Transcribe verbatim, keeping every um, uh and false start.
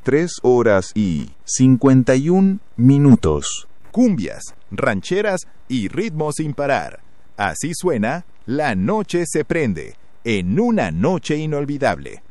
tres horas y cincuenta y un minutos. Cumbias, rancheras y ritmos sin parar. Así suena La Noche se prende, en una noche inolvidable.